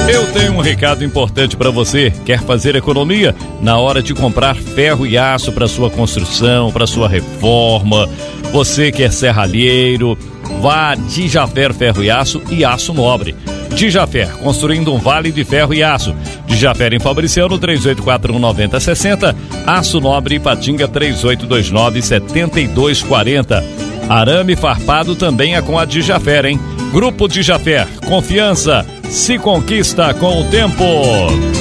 Eu tenho um recado importante para você. Quer fazer economia na hora de comprar ferro e aço para sua construção, para sua reforma? Você que é serralheiro, vá a Dijafer Ferro e Aço Nobre. Dijafer, construindo um vale de ferro e aço. Dijafer em Fabriciano, 3841-9060. Aço Nobre, Ipatinga, 3829-7240. Arame farpado também é com a Dijafer, hein? Grupo Dijafer, confiança se conquista com o tempo.